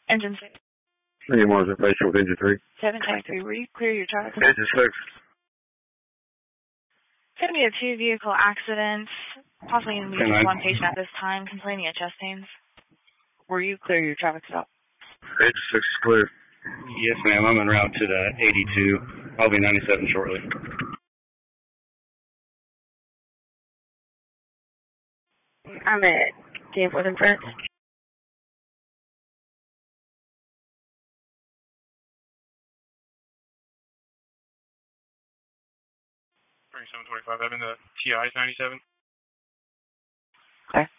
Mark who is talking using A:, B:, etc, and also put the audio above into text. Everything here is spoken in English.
A: Engine 6.
B: Any more information with engine 3?
A: 723, will you clear your traffic?
B: Engine 6.
A: It's going to be a two-vehicle accident. Possibly going to be just one patient at this time complaining of chest pains. Will you clear your traffic stop?
B: Engine 6 is clear.
C: Yes, ma'am. I'm en route to the 82. I'll be 97 shortly.
A: I'm at Danforth and Prince.
D: 3725, I'm in the TI's 97.
A: Okay.